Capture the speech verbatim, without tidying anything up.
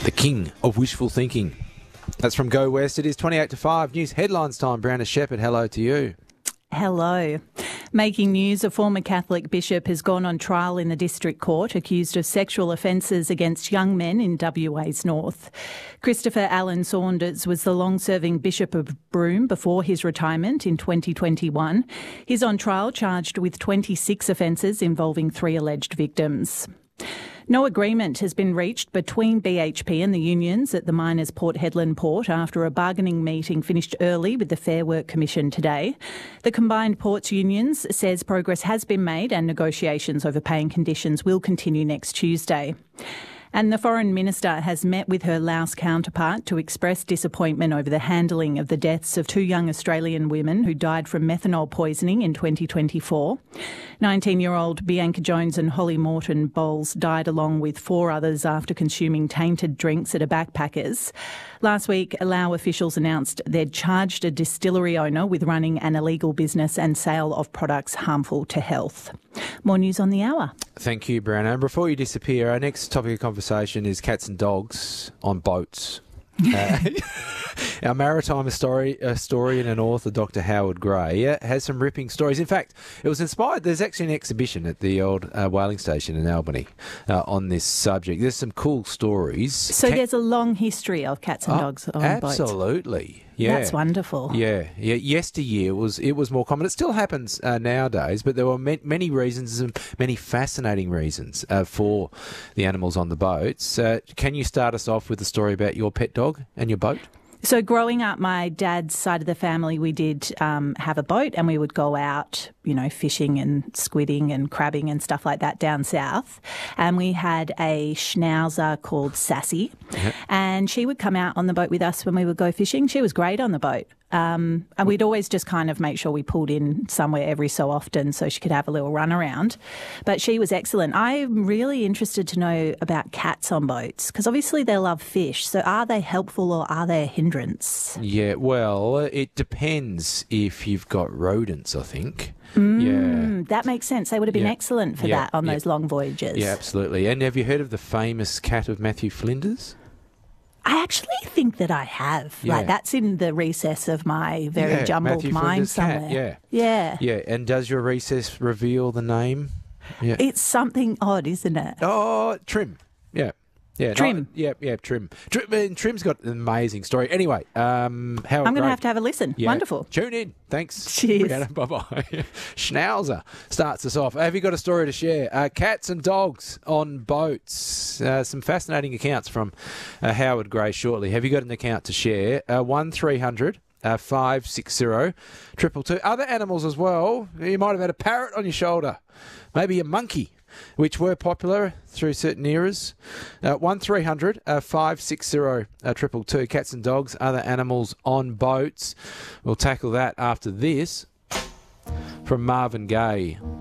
The king of wishful thinking. That's from Go West. It is twenty-eight to five. News headlines time. Brianna Shepherd, hello to you. Hello. Making news, a former Catholic bishop has gone on trial in the District Court accused of sexual offences against young men in W A's north. Christopher Allen Saunders was the long-serving Bishop of Broome before his retirement in twenty twenty-one. He's on trial charged with twenty-six offences involving three alleged victims. No agreement has been reached between B H P and the unions at the miners' Port Hedland port after a bargaining meeting finished early with the Fair Work Commission today. The combined ports unions says progress has been made and negotiations over pay and conditions will continue next Tuesday. And the Foreign Minister has met with her Laos counterpart to express disappointment over the handling of the deaths of two young Australian women who died from methanol poisoning in twenty twenty-four. nineteen-year-old Bianca Jones and Holly Morton Bowles died along with four others after consuming tainted drinks at a backpackers. Last week, Lao officials announced they'd charged a distillery owner with running an illegal business and sale of products harmful to health. More news on the hour. Thank you, Brianna. And before you disappear, our next topic of conversation is cats and dogs on boats. uh, our maritime histori- historian and author, Doctor Howard Gray, uh, has some ripping stories. In fact, it was inspired. There's actually an exhibition at the old uh, whaling station in Albany uh, on this subject. There's some cool stories. So Cat- there's a long history of cats and oh, dogs on boats. Absolutely. Yeah. That's wonderful. Yeah, yeah. Yesteryear it was it was more common. It still happens uh, nowadays, but there were ma- many reasons and many fascinating reasons uh, for the animals on the boats. Uh, can you start us off with a story about your pet dog and your boat? So growing up, my dad's side of the family, we did um, have a boat and we would go out, you know, fishing and squidding and crabbing and stuff like that down south. And we had a schnauzer called Sassy. Uh-huh. And she would come out on the boat with us when we would go fishing. She was great on the boat. Um, and we'd always just kind of make sure we pulled in somewhere every so often so she could have a little run around. But she was excellent. I'm really interested to know about cats on boats because obviously they love fish. So are they helpful or are they a hindrance? Yeah, well, it depends if you've got rodents, I think. Mm, yeah. That makes sense. They would have been yeah. excellent for yeah. that on yeah. those long voyages. Yeah, absolutely. And have you heard of the famous cat of Matthew Flinders? I actually think that I have. Yeah. Like that's in the recess of my very yeah, jumbled Matthew mind Flinders somewhere. Cat, yeah. Yeah. Yeah. And does your recess reveal the name? Yeah. It's something odd, isn't it? Oh, Trim. Yeah. Yeah, Trim. No, yeah, yeah, Trim. Trim. And Trim's got an amazing story. Anyway, um, how I'm going to have to have a listen. Yeah. Wonderful. Tune in. Thanks. Cheers. Bye bye. Schnauzer starts us off. Have you got a story to share? Uh, cats and dogs on boats. Uh, some fascinating accounts from uh, Howard Gray shortly. Have you got an account to share? Uh, one three hundred Uh, five six zero triple two. Other animals as well. You might have had a parrot on your shoulder, maybe a monkey, which were popular through certain eras. Uh, one three hundred five six zero triple two. Cats and dogs, other animals on boats. We'll tackle that after this from Marvin Gaye.